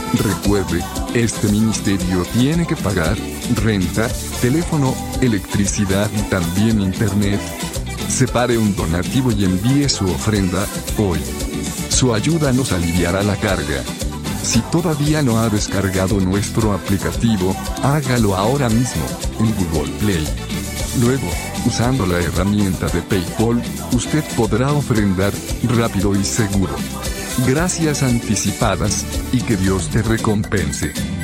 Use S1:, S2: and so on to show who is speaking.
S1: Recuerde, este ministerio tiene que pagar renta, teléfono, electricidad y también internet. Separe un donativo y envíe su ofrenda hoy. Su ayuda nos aliviará la carga. Si todavía no ha descargado nuestro aplicativo, hágalo ahora mismo, en Google Play. Luego, usando la herramienta de PayPal, usted podrá ofrendar rápido y seguro. Gracias anticipadas, y que Dios te recompense.